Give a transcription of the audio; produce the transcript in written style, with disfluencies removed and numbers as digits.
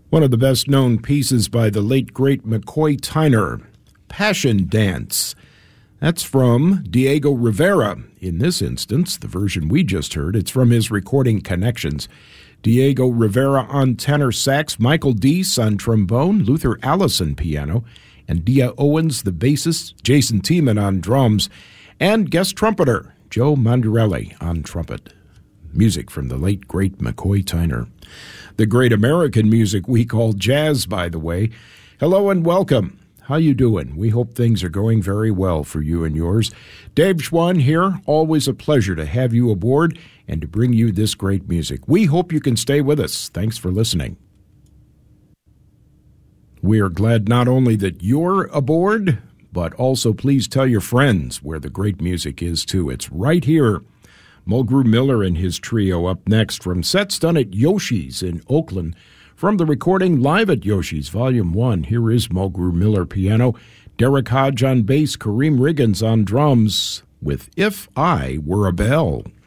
One of the best-known pieces by the late, great McCoy Tyner, Passion Dance. That's from Diego Rivera. In this instance, the version we just heard, it's from his recording Connections. Diego Rivera on tenor sax, Michael Deese on trombone, Luther Allison piano, and Dia Owens, the bassist, Jason Tiemann on drums, and guest trumpeter Joe Mandarelli on trumpet. Music from the late, great McCoy Tyner. The great American music we call jazz, by the way. Hello and welcome. How you doing? We hope things are going very well for you and yours. Dave Schwann here. Always a pleasure to have you aboard and to bring you this great music. We hope you can stay with us. Thanks for listening. We are glad not only that you're aboard, but also please tell your friends where the great music is, too. It's right here. Mulgrew Miller and his trio up next from sets done at Yoshi's in Oakland. From the recording Live at Yoshi's, Volume 1, here is Mulgrew Miller piano, Derek Hodge on bass, Kareem Riggins on drums, with If I Were a Bell.